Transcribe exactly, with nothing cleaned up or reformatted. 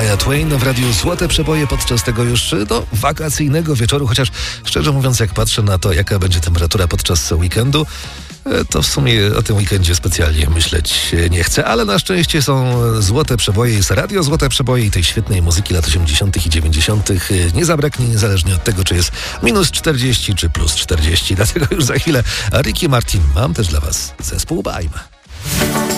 Shania Twain w radiu Złote Przeboje podczas tego już no, wakacyjnego wieczoru, chociaż szczerze mówiąc, jak patrzę na to, jaka będzie temperatura podczas weekendu, to w sumie o tym weekendzie specjalnie myśleć nie chcę, ale na szczęście są Złote Przeboje, jest radio Złote Przeboje i tej świetnej muzyki lat osiemdziesiątych i dziewięćdziesiątych nie zabraknie, niezależnie od tego, czy jest minus czterdzieści, czy plus czterdzieści. Dlatego już za chwilę Ricky Martin. Mam też dla Was zespół Baim.